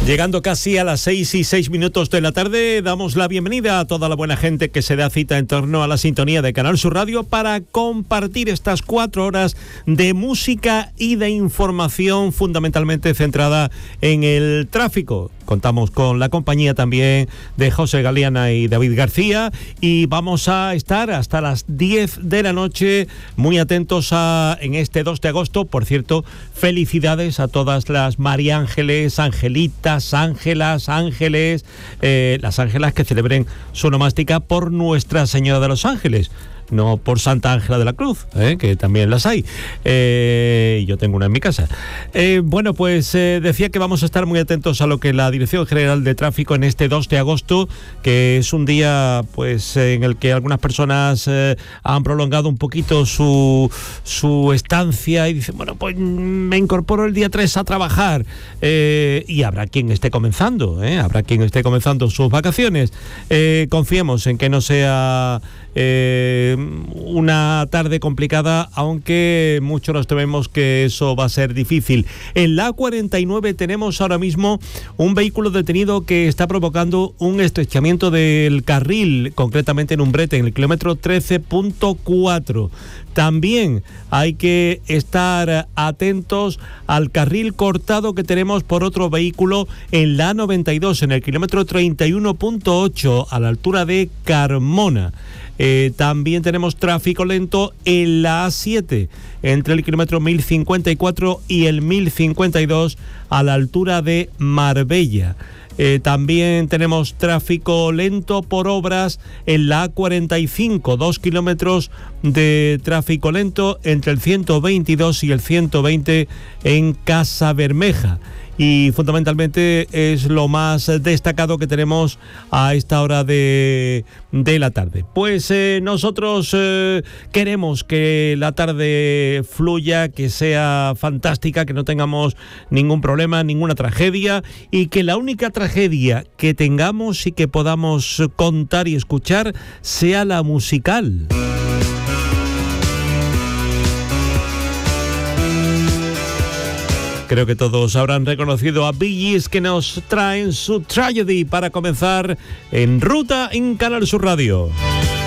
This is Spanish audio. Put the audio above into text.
Llegando casi a las 6:06 de la tarde, damos la bienvenida a toda la buena gente que se da cita en torno a la sintonía de Canal Sur Radio para compartir estas 4 horas de música y de información fundamentalmente centrada en el tráfico. Contamos con la compañía también de José Galeana y David García y vamos a estar hasta las 10 de la noche muy atentos en este 2 de agosto. Por cierto, felicidades a todas las María Ángeles, Angelitas, Ángelas, Ángeles, las Ángelas que celebren su onomástica por Nuestra Señora de los Ángeles. No por Santa Ángela de la Cruz, que también las hay. Yo tengo una en mi casa. Bueno, pues decía que vamos a estar muy atentos a lo que la Dirección General de Tráfico en este 2 de agosto, que es un día pues en el que algunas personas han prolongado un poquito su estancia y dicen, bueno, pues me incorporo el día 3 a trabajar. Y habrá quien esté comenzando, sus vacaciones. Confiemos en que no sea una tarde complicada, aunque muchos nos tememos que eso va a ser difícil. En la A49 tenemos ahora mismo un vehículo detenido que está provocando un estrechamiento del carril, concretamente en Umbrete, en el kilómetro 13.4. También hay que estar atentos al carril cortado que tenemos por otro vehículo en la A92, en el kilómetro 31.8, a la altura de Carmona. También tenemos tráfico lento en la A7, entre el kilómetro 1054 y el 1052, a la altura de Marbella. También tenemos tráfico lento por obras en la A45, 2 kilómetros de tráfico lento entre el 122 y el 120 en Casabermeja. Y fundamentalmente es lo más destacado que tenemos a esta hora de la tarde. Pues nosotros queremos que la tarde fluya, que sea fantástica, que no tengamos ningún problema, ninguna tragedia, y que la única tragedia que tengamos y que podamos contar y escuchar sea la musical. Creo que todos habrán reconocido a Bee Gees, que nos traen su Tragedy para comenzar En Ruta en Canal Sur Radio.